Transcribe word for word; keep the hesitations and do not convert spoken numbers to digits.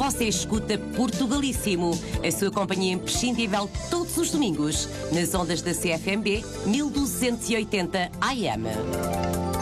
Você escuta Portugalíssimo, a sua companhia imprescindível todos os domingos, nas ondas da C F M B mil duzentos e oitenta A M.